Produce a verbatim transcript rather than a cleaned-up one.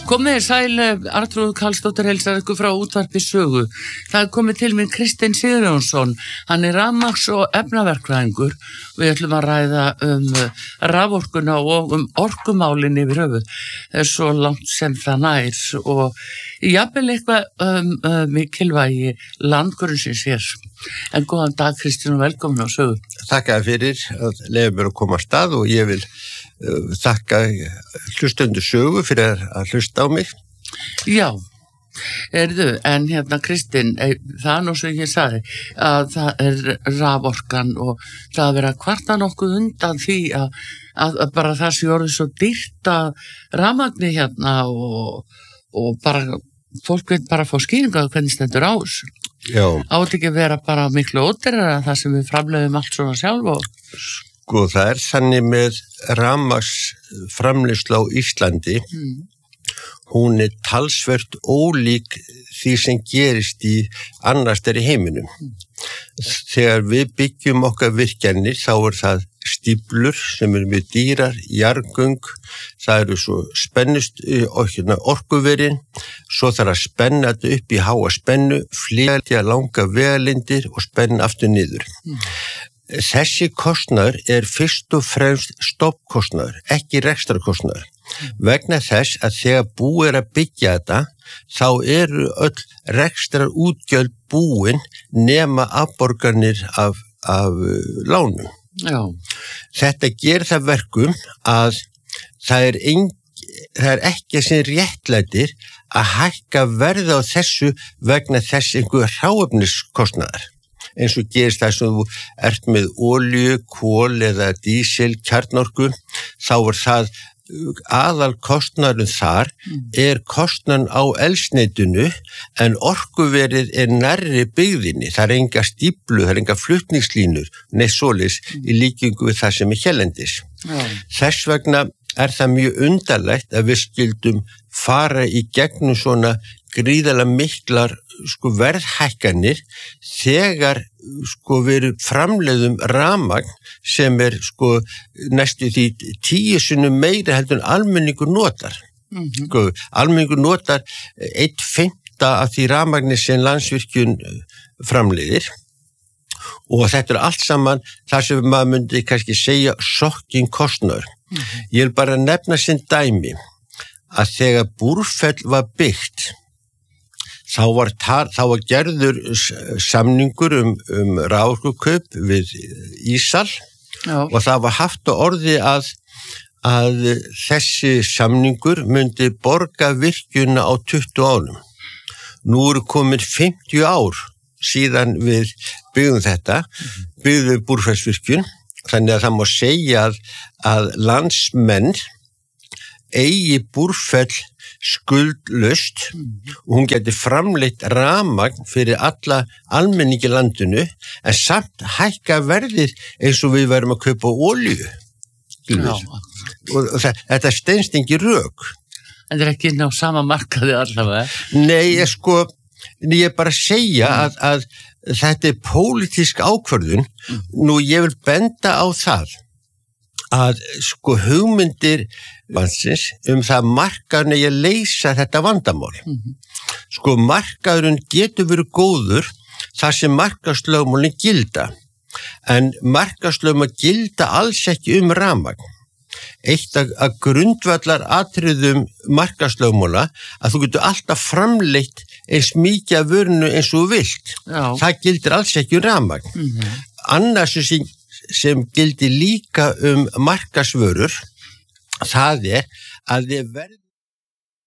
Komið sæl, Arnþrúður Karlsdóttir heilsar ykkur frá útvarpi Sögu. Það er komið til minn Kristinn Sigurjónsson. Hann er rafmagns- og efnaverkfræðingur. Við ætlum að ræða um raforkuna og um orkumálin yfir höfuð. Það er svo langt sem það nær og jafnvel eitthvað um, um, mikilvægi landgrunnsins hér. En góðan dag, Kristinn, og velkomin á Sögu. Þakka fyrir að leyfa mér að koma af stað og ég vil uh, þakka hlustendur Sögu fyrir að hlusta á mig. Já, erðu, en hérna Kristinn, það er nú sem ég sagði að það er raforkan og það að vera kvarta nokkuð undan því að, að, að bara það sé orðið svo dýrt að rafmagni hérna og, og bara fólk veit bara að fá skýringa á hvernig stendur á þessu. Já. Átt ekki vera bara miklu ódýrara það sem við framleiðum allt svona sjálf og... Sko, það er þannig með rafmagnsframleiðslu á Íslandi, mm. hún er talsvert ólík því sem gerist í annars er í heiminum. Mm. Þegar við byggjum okkar virkjanir, þá er það stíflur sem eru mjög dýrar, jarðgöng, það eru svo spennust orkuverin, svo þarf að spenna þetta upp í háa spennu, flytja langa vegalindir og spenna aftur niður. Mm. Þessi kostnaður er fyrst og fremst stoppkostnaður, ekki rekstrarkostnaður. Mm. Vegna þess að þegar búið er að byggja þetta, þá eru öll rekstrarútgjöld búin nema afborganir af, af lánum. Já. Þetta gerir það verkum að það er, ein, það er ekki sem réttlætir að hækka verð á þessu vegna þess einhver hráefniskostnaðar. Eins og gerist það sem þú ert með olíu, kol eða dísil, kjarnorku, þá er það aðal kostnaðurinn þar er kostnaðan á eldsneytinu en orkuverið er nærri byggðinni. Það er enga stíflu, það er enga flutningslínur, neitt svoleiðis í líkingu við það sem er hérlendis. Ja. Þess vegna er það mjög undarlegt að við skildum fara í gegnum svona gríðarlega miklar sko, verðhækkanir þegar sko, við framleiðum rafmagn sem er sko, næstu því tíu sinnum meira heldur en almenningur notar. Mm-hmm. Sko, almenningur notar einn fimmta af því rafmagni sem Landsvirkjun framleiðir og þetta er allt saman það sem maður myndi kannski segja sokkin kostnaður. Mm-hmm. Ég vil bara nefna sem dæmi að þegar Búrfell var byggt Þá var, tar, þá var gerður samningur um, um raforkukaup við Ísal Já. Og það var haft á orði að, að þessi samningur myndi borga virkjuna á tuttugu árum. Nú eru komin fimmtíu ár síðan við byggðum þetta, byggðum Búrfellsvirkjun, þannig að það má segja að, að landsmenn eigi Búrfell skuldlaust og hún geti framleitt rafmagn fyrir alla almenningi landinu en samt hækka verðið eins og við værum að kaupa olíu. Og það, þetta steinst ekki rök. En það er ekki inn á sama markaði allavega? Nei, ég sko, ég bara segja mm. að, að þetta er pólitísk ákvörðun. Mm. Nú, ég vil benda á það að sko hugmyndir landsins um það markaðurinn eigi að leysa þetta vandamál. Mm-hmm. Sko markaðurinn getur verið góður þar sem markaðslögmálin gilda, en markaðslögmál gilda alls ekki um rafmagn. Eitt að, að grundvallar atriðum markaðslögmála að þú getur alltaf framleitt eins mikið af vörunu eins og þú vilt. Já. Það gildir alls ekki um rafmagn. Mm-hmm. Annars sem sem gildi líka um markaðsvörur, það er að þið verður